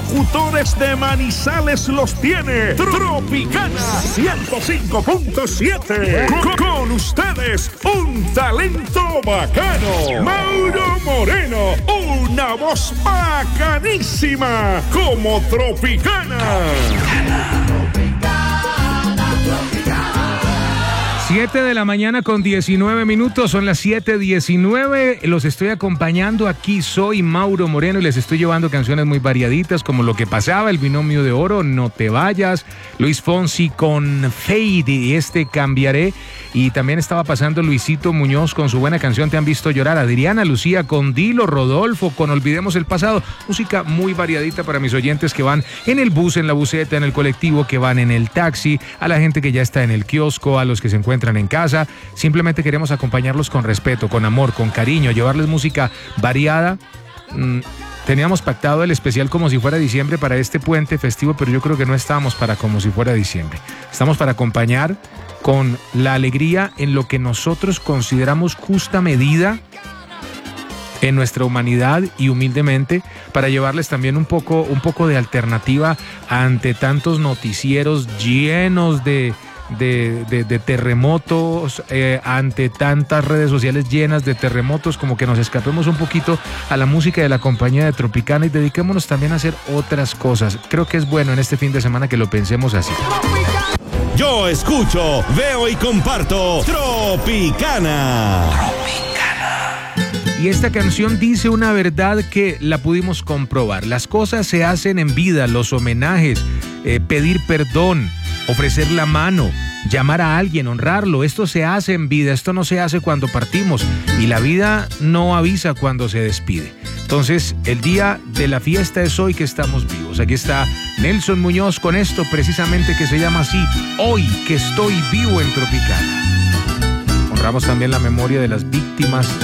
locutores de Manizales los tiene Tropicana 105.7. Con ustedes, un talento bacano, Mauro Moreno, una voz bacanísima, como Tropicana. 7 de la mañana con 19 minutos, son las 7:19, los estoy acompañando aquí, soy Mauro Moreno y les estoy llevando canciones muy variaditas como Lo que pasaba, El binomio de oro, No te vayas, Luis Fonsi con Fade y Cambiaré, y también estaba pasando Luisito Muñoz con su buena canción Te han visto llorar, Adriana Lucía con Dilo, Rodolfo con Olvidemos el pasado, música muy variadita para mis oyentes que van en el bus, en la buseta, en el colectivo, que van en el taxi, a la gente que ya está en el kiosco, a los que se encuentran en casa. Simplemente queremos acompañarlos con respeto, con amor, con cariño, llevarles música variada. Teníamos pactado el especial como si fuera diciembre para este puente festivo, pero yo creo que no estamos para como si fuera diciembre. Estamos para acompañar con la alegría en lo que nosotros consideramos justa medida en nuestra humanidad y humildemente, para llevarles también un poco de alternativa ante tantos noticieros llenos de terremotos, ante tantas redes sociales llenas de terremotos, como que nos escapemos un poquito a la música de la compañía de Tropicana y dediquémonos también a hacer otras cosas. Creo que es bueno en este fin de semana que lo pensemos así. Yo escucho, veo y comparto Tropicana. Y esta canción dice una verdad que la pudimos comprobar. Las cosas se hacen en vida, los homenajes, pedir perdón, ofrecer la mano, llamar a alguien, honrarlo. Esto se hace en vida, esto no se hace cuando partimos. Y la vida no avisa cuando se despide. Entonces, el día de la fiesta es hoy que estamos vivos. Aquí está Nelson Muñoz con esto precisamente que se llama así, Hoy que estoy vivo en Tropicana. Honramos también la memoria de las víctimas